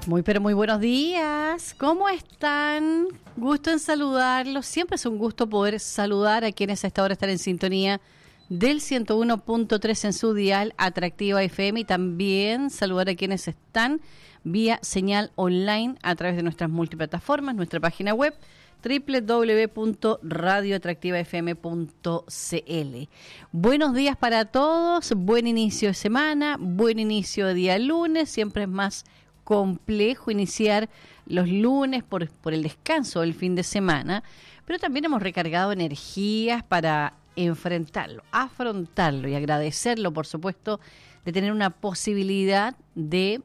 Muy pero muy buenos días, ¿cómo están? Gusto en saludarlos, siempre es un gusto poder saludar a quienes a esta hora están en sintonía del 101.3 en su dial Atractiva FM y también saludar a quienes están vía señal online a través de nuestras multiplataformas, nuestra página web www.radioatractivafm.cl. Buenos días para todos, buen inicio de semana, buen inicio de día lunes, siempre es más complejo iniciar los lunes por el descanso del fin de semana, pero también hemos recargado energías para enfrentarlo, afrontarlo y agradecerlo, por supuesto, de tener una posibilidad de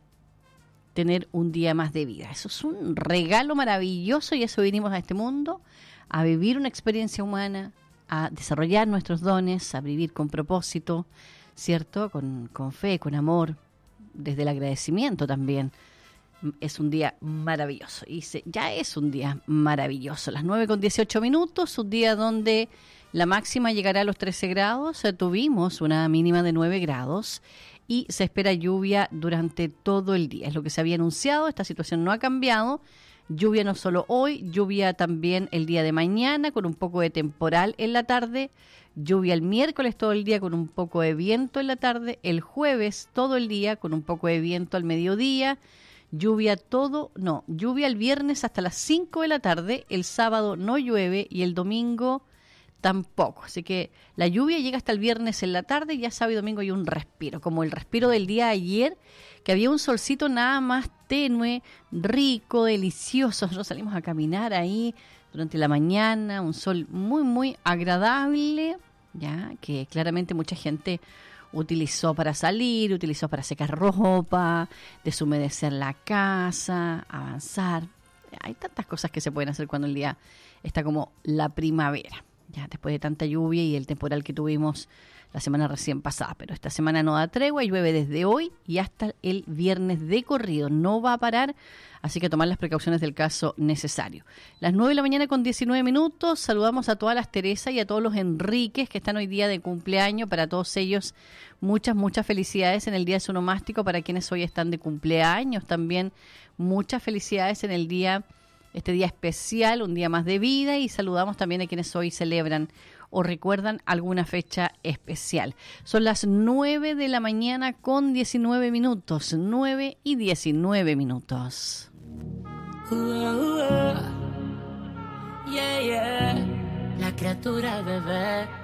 tener un día más de vida. Eso es un regalo maravilloso y eso vinimos a este mundo, a vivir una experiencia humana, a desarrollar nuestros dones, a vivir con propósito, ¿cierto? Con fe, con amor, desde el agradecimiento también. Es un día maravilloso y ya es un día maravilloso. Las 9:18, un día donde la máxima llegará a los 13 grados. Tuvimos una mínima de 9 grados y se espera lluvia durante todo el día. Es lo que se había anunciado, esta situación no ha cambiado. Lluvia no solo hoy, lluvia también el día de mañana con un poco de temporal en la tarde, lluvia el miércoles todo el día con un poco de viento en la tarde, el jueves todo el día con un poco de viento al mediodía, lluvia el viernes hasta las 5 de la tarde, el sábado no llueve y el domingo tampoco. Así que la lluvia llega hasta el viernes en la tarde y ya sábado y domingo hay un respiro, como el respiro del día de ayer, que había un solcito nada más tenue, rico, delicioso. Nosotros salimos a caminar ahí durante la mañana, un sol muy, muy agradable, ya que claramente mucha gente utilizó para salir, utilizó para secar ropa, deshumedecer la casa, avanzar. Hay tantas cosas que se pueden hacer cuando el día está como la primavera. Ya después de tanta lluvia y el temporal que tuvimos la semana recién pasada, pero esta semana no da tregua, llueve desde hoy y hasta el viernes de corrido, no va a parar, así que tomar las precauciones del caso necesario. Las 9:19 a.m, saludamos a todas las Teresa y a todos los Enríquez que están hoy día de cumpleaños, para todos ellos muchas felicidades en el día de su nomástico, para quienes hoy están de cumpleaños también muchas felicidades en el día este día especial, un día más de vida, y saludamos también a quienes hoy celebran o recuerdan alguna fecha especial. Son las 9:19 a.m, 9:19. Yeah, yeah. La criatura bebé.